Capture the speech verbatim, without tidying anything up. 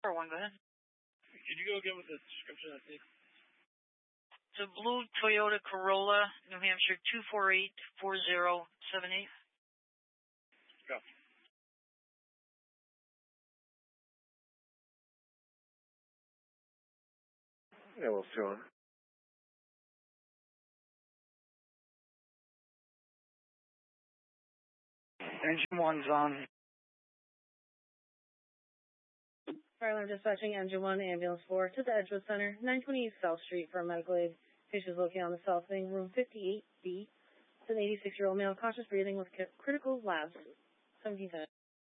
one, go ahead. Could you go again with the description of the vehicle? It's a blue Toyota Corolla, New Hampshire, two four eight four zero seven eight. Go. Yeah, we'll see on. Engine one's on. Fire alarm dispatching, engine one, ambulance four to the Edgewood Center, nine twenty-eight South Street for medical aid. Patient is located on the south wing, room fifty-eight B. It's an eighty-six-year-old male, conscious breathing with critical labs. seventeen ten.